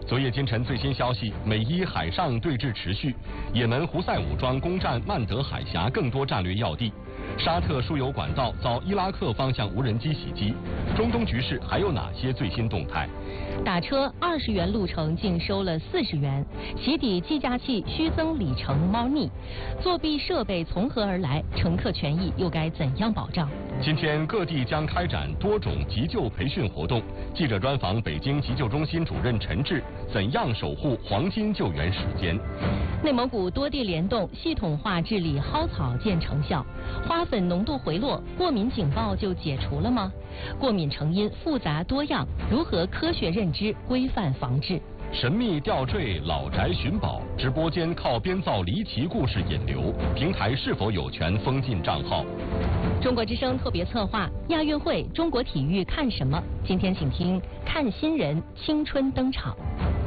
昨夜今晨最新消息，美伊海上对峙持续，也门胡塞武装攻占曼德海峡更多战略要地，沙特输油管道遭伊拉克方向无人机袭击。中东局势还有哪些最新动态？ 打车20元路程竟收了40元，起底计价器虚增里程猫腻，作弊设备从何而来？乘客权益又该怎样保障？ 今天各地将开展多种急救培训活动。记者专访北京急救中心主任陈志，怎样守护黄金救援时间？ 内蒙古多地联动系统化治理蒿草见成效，花粉浓度回落，过敏警报就解除了吗？过敏成因复杂多样，如何科学认知、规范防治？ 神秘吊坠老宅寻宝，直播间靠编造离奇故事引流，平台是否有权封禁账号？ 中国之声特别策划亚运会，中国体育看什么？今天请听看新人青春登场。